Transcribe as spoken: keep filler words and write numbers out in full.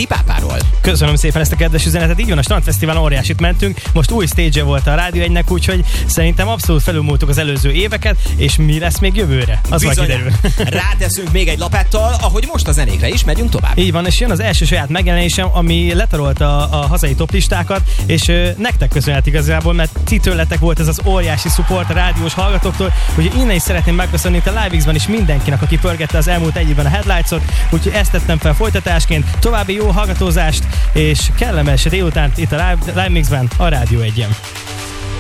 Peti Pápáról. Köszönöm szépen ezt a kedves üzenetet. Így van, a Strandfesztiválon óriásit mentünk. Most új stage volt a Rádió egynek, úgyhogy szerintem abszolút felülmúltuk az előző éveket, és mi lesz még jövőre? Az majd kiderül. Ráteszünk még egy lapáttal, ahogy most a zenékre is megyünk tovább. Így van, és jön az első saját megjelenésem, ami letarolta a, a hazai toplistákat, és ö, nektek köszönhet igazából, mert ti tőletek volt ez az óriási support a rádiós hallgatóktól, úgyhogy innen is szeretném megköszönni itt a Live X-ben is mindenkinek, aki pörgette az elmúlt egy évben a Headlights-ot, úgyhogy ezt tettem fel folytatásként. További jó hallgatózást, és kellemes délután itt a Live, Live Mix-ben a Rádió egyen.